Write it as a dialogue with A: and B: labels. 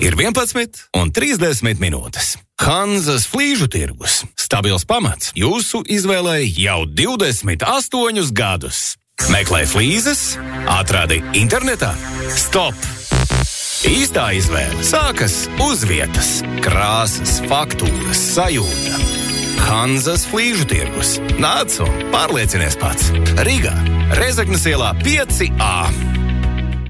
A: Ir 11 un 30 minūtes. Hanzas flīžu tirgus. Stabils pamats jūsu izvēlei jau 28 gadus. Meklē flīzes, atradi internetā. Stop! Īstā izvēle sākas uz vietas. Krāsas, faktūras, sajūta. Hanzas flīžu tirgus. Nāc un pārliecinies pats. Rīgā, Rezeknes ielā 5A.